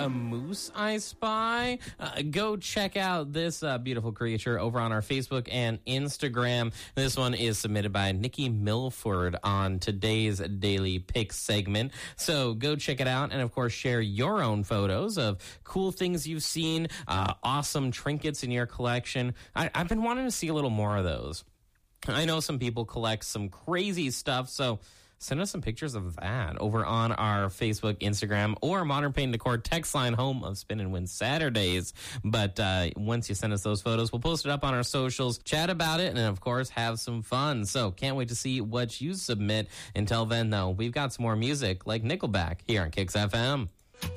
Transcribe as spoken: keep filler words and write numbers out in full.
a moose I spy? Uh, go check out this uh, beautiful creature over on our Facebook and Instagram. This one is submitted by Nikki Milford on today's Daily Pick segment. So go check it out and, of course, share your own photos of cool things you've seen, uh, awesome trinkets in your collection. I, I've been wanting to see a little more of those. I know some people collect some crazy stuff, so send us some pictures of that over on our Facebook, Instagram, or Modern Paint Decor text line, home of Spin and Win Saturdays. But uh, once you send us those photos, we'll post it up on our socials, chat about it, and, of course, have some fun. So can't wait to see what you submit. Until then, though, we've got some more music like Nickelback here on Kicks F M.